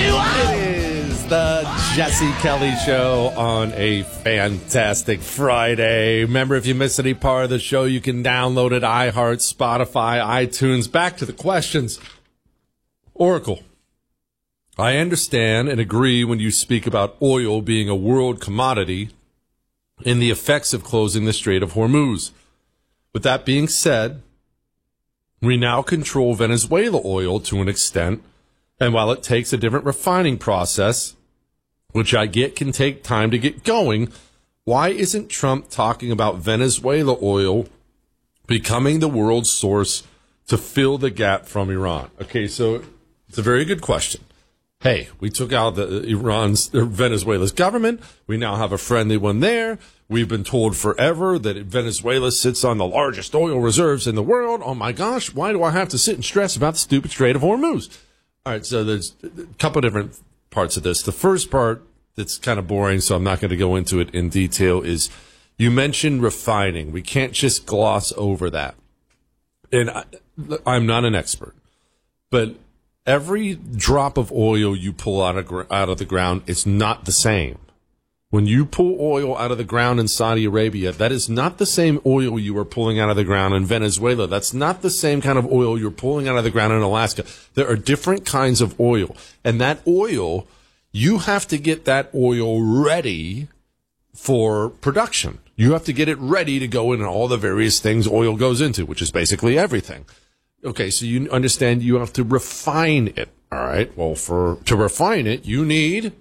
It is the Jesse Kelly Show on a fantastic Friday. Remember, if you miss any part of the show, you can download it, iHeart, Spotify, iTunes. Back to the questions. Oracle, I understand and agree when you speak about oil being a world commodity and the effects of closing the Strait of Hormuz. With that being said, we now control Venezuela oil to an extent, and while it takes a different refining process, which I get can take time to get going, why isn't Trump talking about Venezuela oil becoming the world's source to fill the gap from Iran? Okay, so it's a very good question. Hey, we took out Venezuela's government. We now have a friendly one there. We've been told forever that Venezuela sits on the largest oil reserves in the world. Oh, my gosh, why do I have to sit and stress about the stupid Strait of Hormuz? All right, so there's a couple of different parts of this. The first part that's kind of boring, so I'm not going to go into it in detail, is you mentioned refining. We can't just gloss over that. And I'm not an expert, but every drop of oil you pull out of the ground is not the same. When you pull oil out of the ground in Saudi Arabia, that is not the same oil you are pulling out of the ground in Venezuela. That's not the same kind of oil you're pulling out of the ground in Alaska. There are different kinds of oil. And that oil, you have to get that oil ready for production. You have to get it ready to go in all the various things oil goes into, which is basically everything. Okay, so you understand you have to refine it. All right. Well, to refine it, you need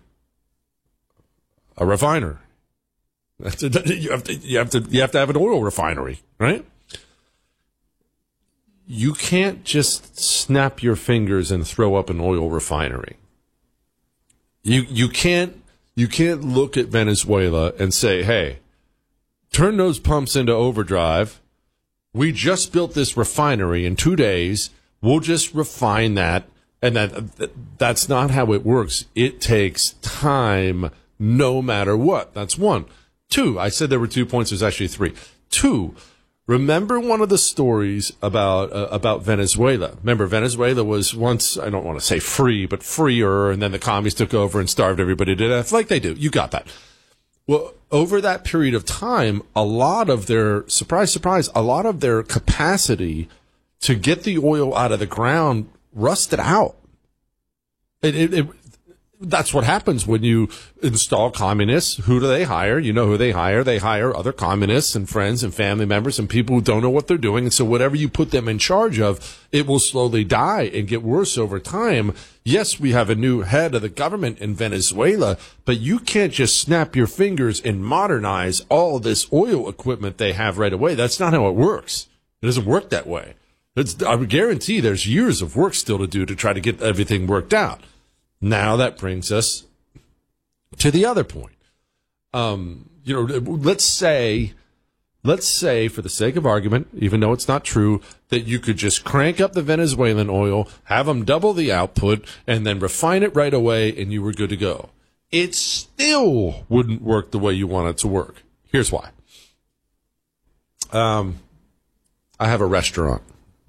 a refiner. You have to have an oil refinery, right? You can't just snap your fingers and throw up an oil refinery. You can't look at Venezuela and say, "Hey, turn those pumps into overdrive. We just built this refinery in 2 days. We'll just refine that." And that's not how it works. It takes time no matter what. That's one. Two, I said there were 2 points. There's actually three. Two, remember one of the stories about Venezuela. Remember, Venezuela was once, I don't want to say free, but freer, and then the communists took over and starved everybody to death like they do. You got that. Well, over that period of time, a lot of their, surprise, surprise, a lot of their capacity to get the oil out of the ground rusted out. That's what happens when you install communists. Who do they hire? You know who they hire. They hire other communists and friends and family members and people who don't know what they're doing. And so whatever you put them in charge of, it will slowly die and get worse over time. Yes, we have a new head of the government in Venezuela, but you can't just snap your fingers and modernize all this oil equipment they have right away. That's not how it works. It doesn't work that way. I would guarantee there's years of work still to do to try to get everything worked out. Now that brings us to the other point. Let's say for the sake of argument, even though it's not true, that you could just crank up the Venezuelan oil, have them double the output, and then refine it right away, and you were good to go. It still wouldn't work the way you want it to work. Here's why. I have a restaurant.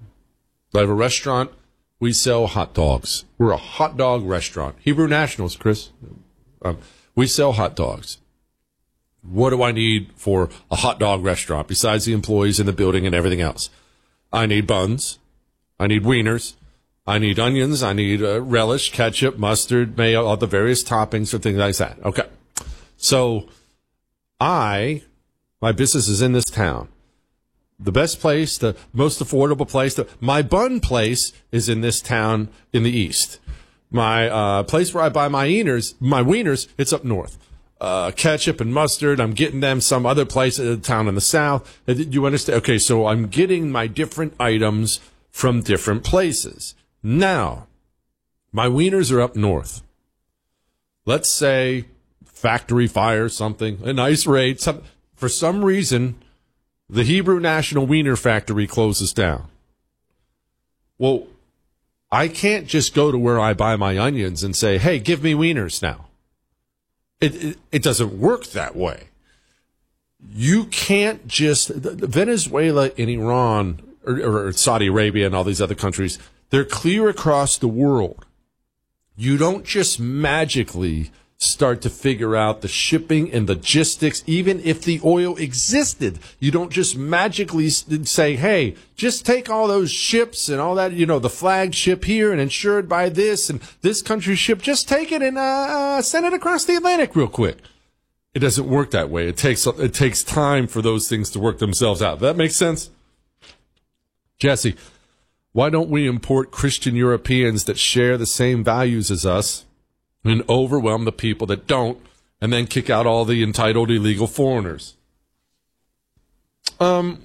We sell hot dogs. We're a hot dog restaurant. Hebrew Nationals, Chris. We sell hot dogs. What do I need for a hot dog restaurant besides the employees in the building and everything else? I need buns. I need wieners. I need onions. I need relish, ketchup, mustard, mayo, all the various toppings or things like that. Okay. So my business is in this town. The best place, the most affordable place, my bun place is in this town in the east. My place where I buy my wieners, it's up north. Ketchup and mustard, I'm getting them some other place in the town in the south. You understand? Okay, so I'm getting my different items from different places. Now, my wieners are up north. Let's say factory fire, something, a nice raid. For some reason, the Hebrew National Wiener Factory closes down. Well, I can't just go to where I buy my onions and say, "Hey, give me wieners now." It doesn't work that way. You can't just Venezuela and Iran or Saudi Arabia and all these other countries, they're clear across the world. You don't just magically start to figure out the shipping and logistics, even if the oil existed. You don't just magically say, hey, just take all those ships and all that, the flagship here and insured by this and this country's ship, just take it and send it across the Atlantic real quick. It doesn't work that way. It takes time for those things to work themselves out. That makes sense? Jesse, why don't we import Christian Europeans that share the same values as us and overwhelm the people that don't, and then kick out all the entitled illegal foreigners? Well,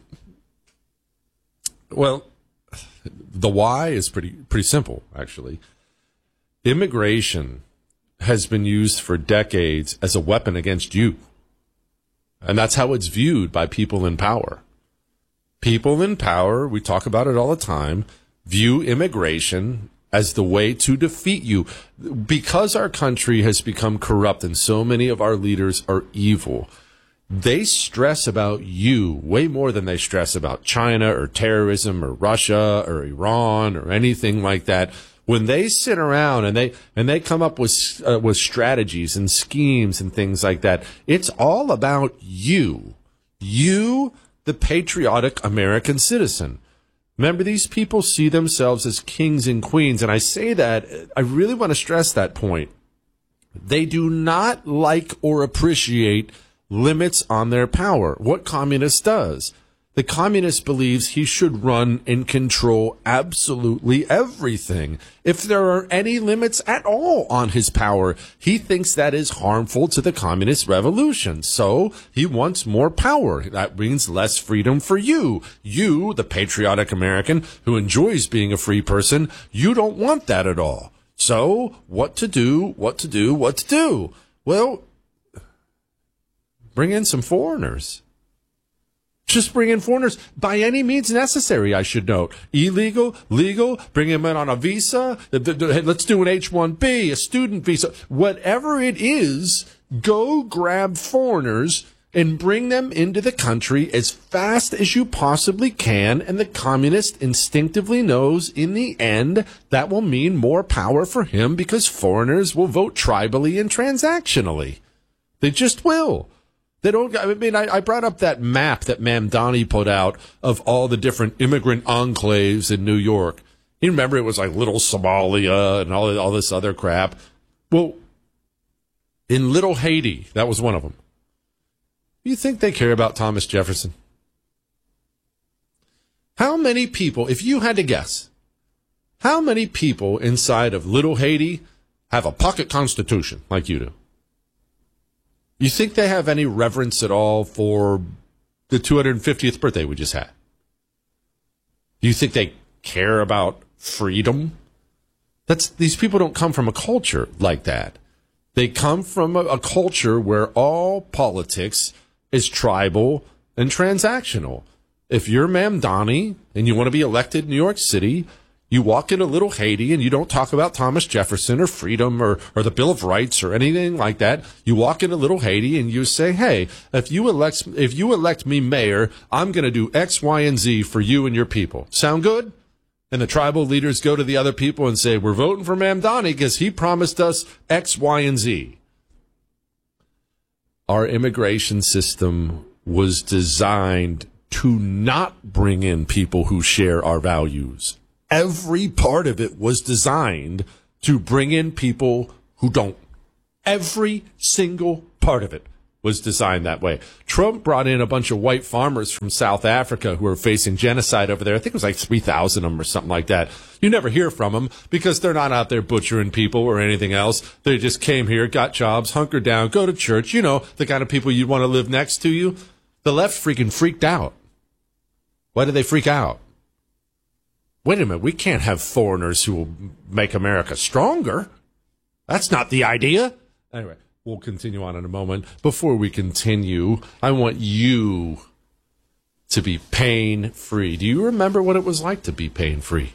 the why is pretty simple, actually. Immigration has been used for decades as a weapon against you. And that's how it's viewed by people in power. People in power, we talk about it all the time, view immigration as the way to defeat you. Because our country has become corrupt and so many of our leaders are evil, they stress about you way more than they stress about China or terrorism or Russia or Iran or anything like that. When they sit around and they come up with strategies and schemes and things like that, it's all about you, the patriotic American citizen. Remember, these people see themselves as kings and queens, and I say that, I really want to stress that point. They do not like or appreciate limits on their power. What communist does? The communist believes he should run and control absolutely everything. If there are any limits at all on his power, he thinks that is harmful to the communist revolution. So he wants more power. That means less freedom for you. You, the patriotic American who enjoys being a free person, you don't want that at all. So what to do? Well, bring in some foreigners. Just bring in foreigners by any means necessary, I should note. Illegal, legal, bring them in on a visa. Let's do an H-1B, a student visa. Whatever it is, go grab foreigners and bring them into the country as fast as you possibly can. And the communist instinctively knows in the end that will mean more power for him because foreigners will vote tribally and transactionally. They just will. They don't. I mean, I brought up that map that Mamdani put out of all the different immigrant enclaves in New York. You remember it was like Little Somalia and all this other crap. Well, in Little Haiti, that was one of them. You think they care about Thomas Jefferson? How many people, if you had to guess, how many people inside of Little Haiti have a pocket constitution like you do? You think they have any reverence at all for the 250th birthday we just had? Do you think they care about freedom? These people don't come from a culture like that. They come from a culture where all politics is tribal and transactional. If you're Mamdani and you want to be elected in New York City, you walk into Little Haiti and you don't talk about Thomas Jefferson or freedom or the Bill of Rights or anything like that. You walk into Little Haiti and you say, hey, if you elect me mayor, I'm going to do X, Y, and Z for you and your people. Sound good? And the tribal leaders go to the other people and say, we're voting for Mamdani because he promised us X, Y, and Z. Our immigration system was designed to not bring in people who share our values. Every part of it was designed to bring in people who don't. Every single part of it was designed that way. Trump brought in a bunch of white farmers from South Africa who are facing genocide over there. I think it was like 3,000 of them or something like that. You never hear from them because they're not out there butchering people or anything else. They just came here, got jobs, hunkered down, go to church. You know, the kind of people you'd want to live next to you. The left freaked out. Why did they freak out? Wait a minute, we can't have foreigners who will make America stronger. That's not the idea. Anyway, we'll continue on in a moment. Before we continue, I want you to be pain-free. Do you remember what it was like to be pain-free?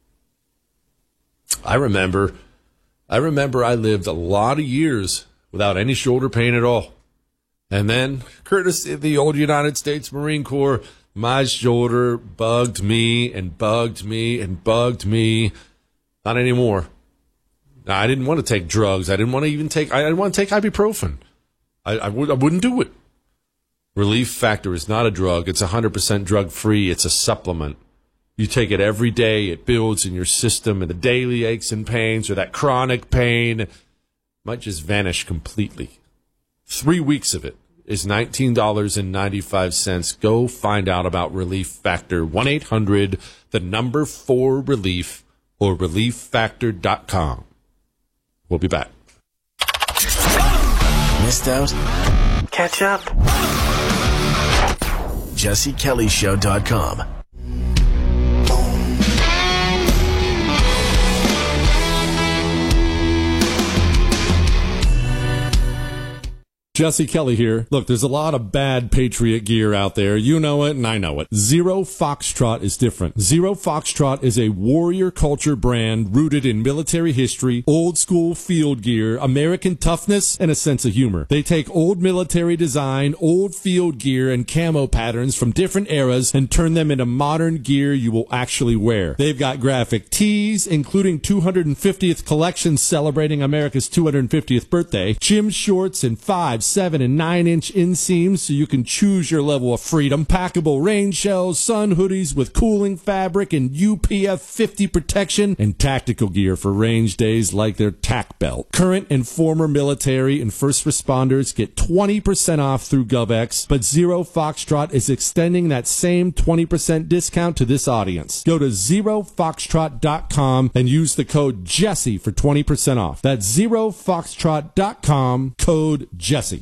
I remember I lived a lot of years without any shoulder pain at all. And then, courtesy of the old United States Marine Corps, my shoulder bugged me and bugged me and bugged me. Not anymore. I didn't want to take drugs. I didn't want to take ibuprofen. I wouldn't do it. Relief Factor is not a drug. It's 100% drug-free. It's a supplement. You take it every day. It builds in your system, and the daily aches and pains or that chronic pain might just vanish completely. 3 weeks of it is $19.95. Go find out about Relief Factor. 1-800-4RELIEF or ReliefFactor.com. We'll be back. Missed out? Catch up. JesseKellyShow.com. Jesse Kelly here. Look, there's a lot of bad Patriot gear out there. You know it, and I know it. Zero Foxtrot is different. Zero Foxtrot is a warrior culture brand rooted in military history, old school field gear, American toughness, and a sense of humor. They take old military design, old field gear, and camo patterns from different eras and turn them into modern gear you will actually wear. They've got graphic tees, including 250th collections celebrating America's 250th birthday, gym shorts, and 5, 7, and 9-inch inseams so you can choose your level of freedom, packable rain shells, sun hoodies with cooling fabric and UPF 50 protection, and tactical gear for range days like their TAC belt. Current and former military and first responders get 20% off through GovX, but Zero Foxtrot is extending that same 20% discount to this audience. Go to ZeroFoxtrot.com and use the code Jesse for 20% off. That's ZeroFoxtrot.com, code Jesse.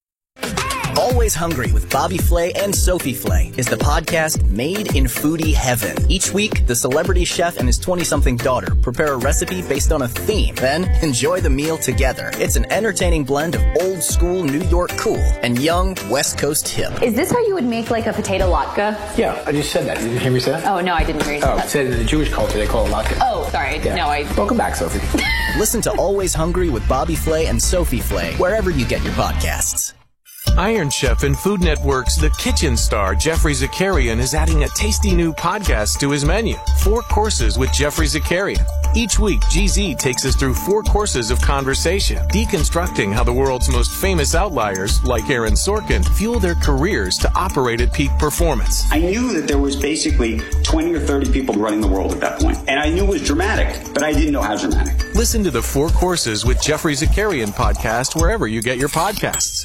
Always Hungry with Bobby Flay and Sophie Flay is the podcast made in foodie heaven. Each week, the celebrity chef and his 20-something daughter prepare a recipe based on a theme, then enjoy the meal together. It's an entertaining blend of old school New York cool and young West Coast hip. Is this how you would make like a potato latke? Yeah, I just said that. Did you hear me say that? Oh, no, I didn't hear you say that. Said in the Jewish culture, they call it latke. Oh, sorry. Yeah. No, Welcome back, Sophie. Listen to Always Hungry with Bobby Flay and Sophie Flay wherever you get your podcasts. Iron Chef and Food Network's The Kitchen star, Jeffrey Zakarian, is adding a tasty new podcast to his menu, 4 Courses with Jeffrey Zakarian. Each week, GZ takes us through 4 courses of conversation, deconstructing how the world's most famous outliers, like Aaron Sorkin, fuel their careers to operate at peak performance. I knew that there was basically 20 or 30 people running the world at that point. And I knew it was dramatic, but I didn't know how dramatic. Listen to the 4 Courses with Jeffrey Zakarian podcast wherever you get your podcasts.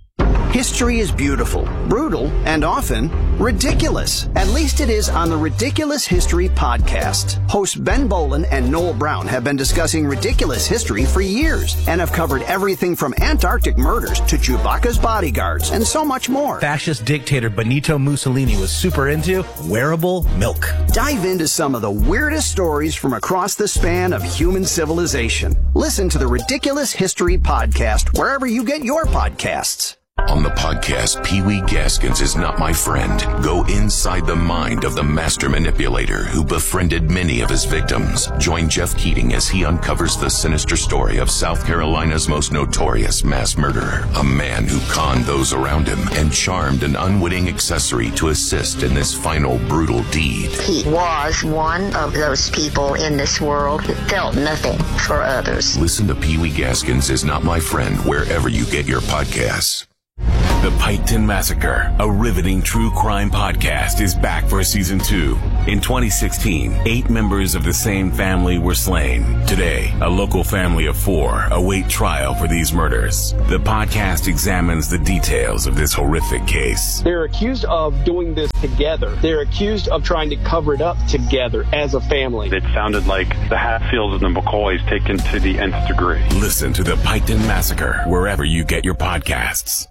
History is beautiful, brutal, and often ridiculous. At least it is on the Ridiculous History podcast. Hosts Ben Bolin and Noel Brown have been discussing ridiculous history for years and have covered everything from Antarctic murders to Chewbacca's bodyguards and so much more. Fascist dictator Benito Mussolini was super into wearable milk. Dive into some of the weirdest stories from across the span of human civilization. Listen to the Ridiculous History podcast wherever you get your podcasts. On the podcast, Pee Wee Gaskins Is Not My Friend. Go inside the mind of the master manipulator who befriended many of his victims. Join Jeff Keating as he uncovers the sinister story of South Carolina's most notorious mass murderer. A man who conned those around him and charmed an unwitting accessory to assist in this final brutal deed. He was one of those people in this world who felt nothing for others. Listen to Pee Wee Gaskins Is Not My Friend wherever you get your podcasts. The Piketon Massacre, a riveting true crime podcast, is back for season 2. In 2016, 8 members of the same family were slain. Today, a local family of 4 await trial for these murders. The podcast examines the details of this horrific case. They're accused of doing this together. They're accused of trying to cover it up together as a family. It sounded like the Hatfields and the McCoys taken to the nth degree. Listen to The Piketon Massacre wherever you get your podcasts.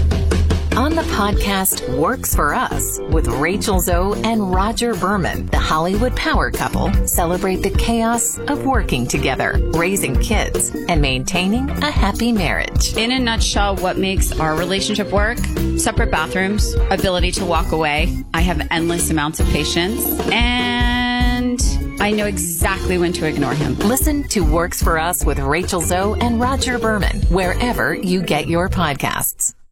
On the podcast Works For Us with Rachel Zoe and Roger Berman, the Hollywood power couple celebrate the chaos of working together, raising kids, and maintaining a happy marriage. In a nutshell, what makes our relationship work? Separate bathrooms, ability to walk away. I have endless amounts of patience, and I know exactly when to ignore him. Listen to Works For Us with Rachel Zoe and Roger Berman wherever you get your podcasts.